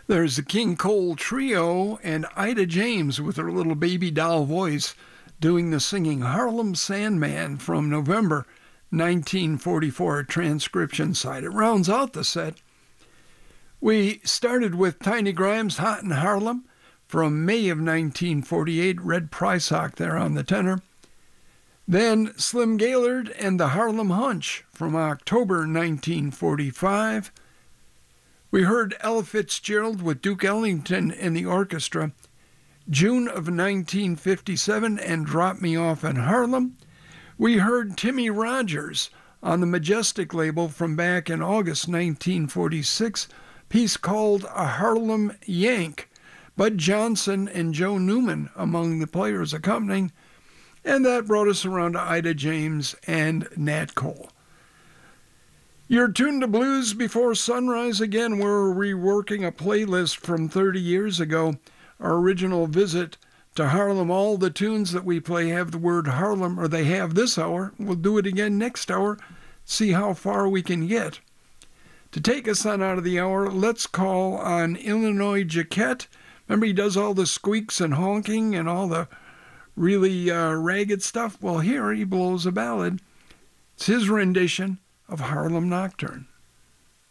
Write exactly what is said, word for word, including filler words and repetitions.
There's the King Cole Trio and Ida James with her little baby doll voice doing the singing Harlem Sandman from November nineteen forty-four transcription side. It rounds out the set. We started with Tiny Grimes' Hot in Harlem from May of nineteen forty-eight, Red Prysock there on the tenor. Then Slim Gaillard and the Harlem Hunch from October nineteen forty-five. We heard Ella Fitzgerald with Duke Ellington and the orchestra, June of nineteen fifty-seven, and Drop Me Off in Harlem. We heard Timmy Rogers on the Majestic label from back in August nineteen forty-six, piece called A Harlem Yank, Bud Johnson and Joe Newman among the players accompanying, and that brought us around to Ida James and Nat Cole. You're tuned to Blues Before Sunrise again. We're reworking a playlist from thirty years ago. Our original visit to Harlem, all the tunes that we play have the word Harlem, or they have this hour. We'll do it again next hour, see how far we can get. To take us on out of the hour, let's call on Illinois Jacquet. Remember, he does all the squeaks and honking and all the really uh, ragged stuff? Well, here he blows a ballad. It's his rendition of Harlem Nocturne.